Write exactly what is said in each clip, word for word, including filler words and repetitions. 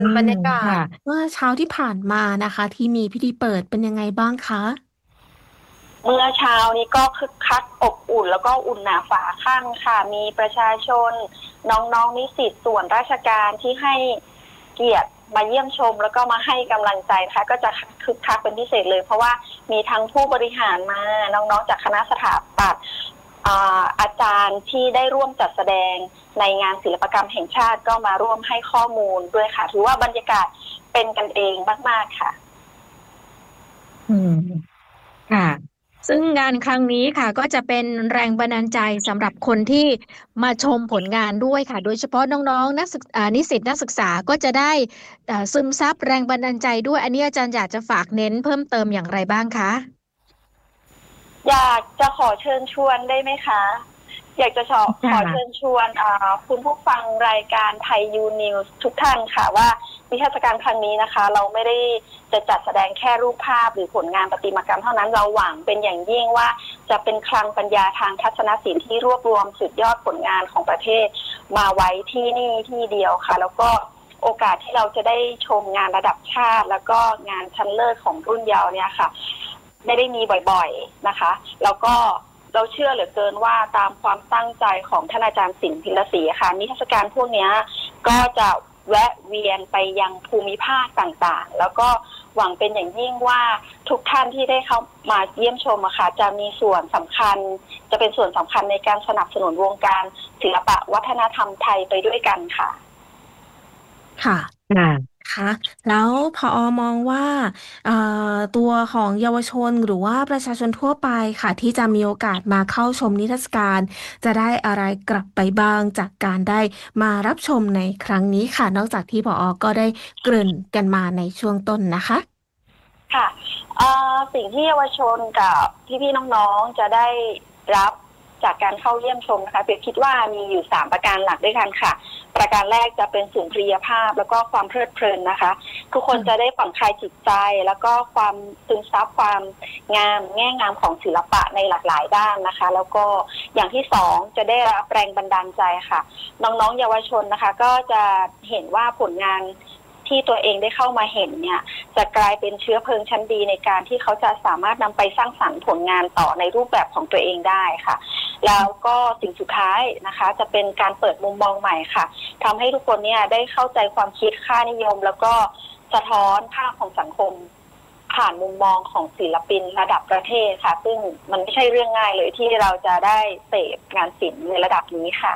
อืมบรรยากาศค่ะเมื่อเช้าที่ผ่านมานะคะที่มีพิธีเปิดเป็นยังไงบ้างคะเมื่อเช้านี้ก็คึกคักอบอุ่นแล้วก็อุ่นหนาฝาข้างค่ะมีประชาชนน้องๆนิสิตส่วนราชการที่ให้เกียรติมาเยี่ยมชมแล้วก็มาให้กำลังใจค่ะก็จะคึกคักเป็นพิเศษเลยเพราะว่ามีทั้งผู้บริหารมาน้องๆจากคณะสถาปัตย์อาอาจารย์ที่ได้ร่วมจัดแสดงในงานศิลปกรรมแห่งชาติก็มาร่วมให้ข้อมูลด้วยค่ะถือว่าบรรยากาศเป็นกันเองมากๆค่ะอืมค่ะซึ่งงานครั้งนี้ค่ะก็จะเป็นแรงบันดาลใจสำหรับคนที่มาชมผลงานด้วยค่ะโดยเฉพาะน้องๆนักศึกอ่านิสิตนักศึกษาก็จะได้อ่าซึมซับแรงบันดาลใจด้วยอันนี้อาจารย์อยากจะฝากเน้นเพิ่มเติมอย่างไรบ้างคะอยากจะขอเชิญชวนได้ไหมคะ อยากจะขอขอเชิญค่ะชวนคุณผู้ฟังรายการไทยยูนิวส์ทุกท่านค่ะว่านิทรรศการครั้งนี้นะคะเราไม่ได้จะจัดแสดงแค่รูปภาพหรือผลงานประติมากรรมเท่านั้นเราหวังเป็นอย่างยิ่งว่าจะเป็นคลังปัญญาทางทัศนศิลป์ที่รวบรวมสุดยอดผลงานของประเทศมาไว้ที่นี่ที่เดียวค่ะแล้วก็โอกาสที่เราจะได้ชมงานระดับชาติแล้วก็งานชั้นเลิศของรุ่นเยาว์เนี่ยค่ะ ไม่ได้มีบ่อยๆนะคะแล้วก็เราเชื่อเหลือเกินว่าตามความตั้งใจของท่านอาจารย์สิงห์พิรศรีค่ะนิทรรศการพวกนี้ก็จะแวะเวียนไปยังภูมิภาคต่างๆแล้วก็หวังเป็นอย่างยิ่งว่าทุกท่านที่ได้เข้ามาเยี่ยมชมอะค่ะจะมีส่วนสำคัญจะเป็นส่วนสำคัญในการสนับสนุนวงการศิลปะวัฒนธรรมไทยไปด้วยกันค่ะค่ะค่ะคะแล้วพอมองว่าเอ่อตัวของเยาวชนหรือว่าประชาชนทั่วไปค่ะที่จะมีโอกาสมาเข้าชมนิทรรศการจะได้อะไรกลับไปบ้างจากการได้มารับชมในครั้งนี้ค่ะนอกจากที่พอก็ได้เกริ่นกันมาในช่วงต้นนะคะค่ะสิ่งที่เยาวชนกับพี่ๆน้องๆจะได้รับจากการเข้าเยี่ยมชมนะคะเปียคิดว่ามีอยู่สามประการหลักด้วยกันค่ะประการแรกจะเป็นสุนทรียภาพแล้วก็ความเพลิดเพลินนะคะทุกคนจะได้ผ่อนคลายจิตใจแล้วก็ความซึมซับความงามแง่งามของศิลปะในหลากหลายด้านนะคะแล้วก็อย่างที่สองจะได้รับแรงบันดาลใจค่ะน้องๆเยาวชนนะคะก็จะเห็นว่าผลงานที่ตัวเองได้เข้ามาเห็นเนี่ยจะกลายเป็นเชื้อเพลิงชั้นดีในการที่เขาจะสามารถนำไปสร้างสรรค์ผลงานต่อในรูปแบบของตัวเองได้ค่ะแล้วก็สิ่งสุดท้ายนะคะจะเป็นการเปิดมุมมองใหม่ค่ะทำให้ทุกคนเนี่ยได้เข้าใจความคิดค่านิยมแล้วก็สะท้อนภาพของสังคมผ่านมุมมองของศิลปินระดับประเทศค่ะซึ่งมันไม่ใช่เรื่องง่ายเลยที่เราจะได้เสพงานศิลป์ในระดับนี้ค่ะ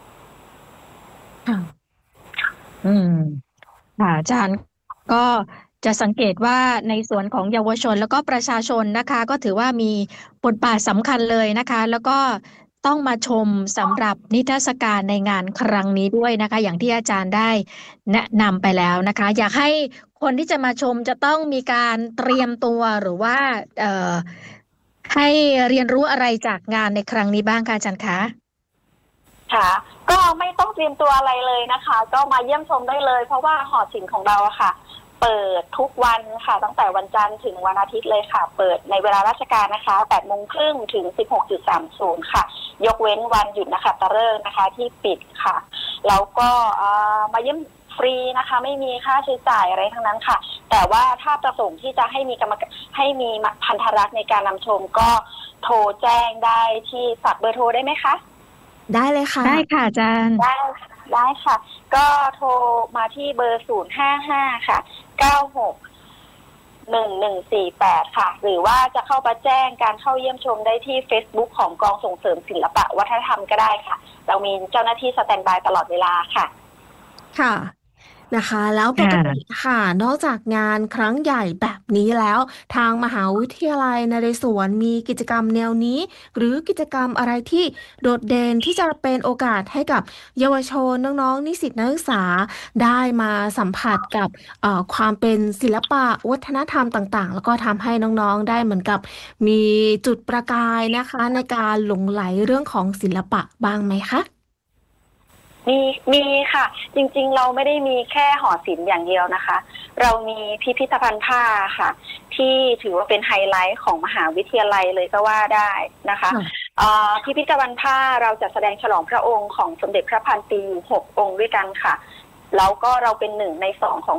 ค่ะอืม ค่ะอาจารย์ก็จะสังเกตว่าในส่วนของเยาวชนแล้วก็ประชาชนนะคะก็ถือว่ามีบทบาทสำคัญเลยนะคะแล้วก็ต้องมาชมสำหรับนิทรรศการในงานครั้งนี้ด้วยนะคะอย่างที่อาจารย์ได้แนะนำไปแล้วนะคะอยากให้คนที่จะมาชมจะต้องมีการเตรียมตัวหรือว่าเอ่อให้เรียนรู้อะไรจากงานในครั้งนี้บ้างคะอาจารย์คะค่ะก็ไม่ต้องเตรียมตัวอะไรเลยนะคะก็มาเยี่ยมชมได้เลยเพราะว่าหอศิลป์ของเราอะค่ะเปิดทุกวันค่ะตั้งแต่วันจันทร์ถึงวันอาทิตย์เลยค่ะเปิดในเวลาราชการนะคะแปดโมงครึ่งถึง สิบหกนาฬิกาสามสิบ ค่ะยกเว้นวันหยุดนะคะตะเลิกษ์นะคะที่ปิดค่ะแล้วก็มาเยี่ยมฟรีนะคะไม่มีค่าใช้จ่ายอะไรทั้งนั้นค่ะแต่ว่าถ้าประสงค์ที่จะให้มีกรรมให้มีพันธรักษ์ในการนำชมก็โทรแจ้งได้ที่ฝากเบอร์โทรได้ไหมคะได้เลยค่ะได้ค่ะอาจารย์ได้ได้ค่ะก็โทรมาที่เบอร์ศูนย์ห้าห้าค่ะเก้าหกหนึ่งหนึ่งสี่แปดค่ะหรือว่าจะเข้ามาแจ้งการเข้าเยี่ยมชมได้ที่ Facebook ของกองส่งเสริมศิลปะวัฒนธรรมก็ได้ค่ะเรามีเจ้าหน้าที่สแตนด์บายตลอดเวลาค่ะค่ะนะคะแล้วปกติค่ะค่ะนอกจากงานครั้งใหญ่แบบนี้แล้วทางมหาวิทยาลัยนเรศวรมีกิจกรรมแนวนี้หรือกิจกรรมอะไรที่โดดเด่นที่จะเป็นโอกาสให้กับเยาวชนน้องๆนิสิตนักศึกษาได้มาสัมผัสกับเอ่อความเป็นศิลปะวัฒนธรรมต่างๆแล้วก็ทำให้น้องๆได้เหมือนกับมีจุดประกายนะคะในการหลงใหลเรื่องของศิลปะบ้างไหมคะมีมีค่ะจริงๆเราไม่ได้มีแค่หอศิลป์อย่างเดียวนะคะเรามีพิพิธภัณฑ์ผ้าค่ะที่ถือว่าเป็นไฮไลท์ของมหาวิทยาลัยเลยก็ว่าได้นะคะพิพิธภัณฑ์ผ้าเราจะแสดงฉลองพระองค์ของสมเด็จพระพันปีอยู่หกองค์ด้วยกันค่ะแล้วก็เราเป็นหนึ่งในสองของ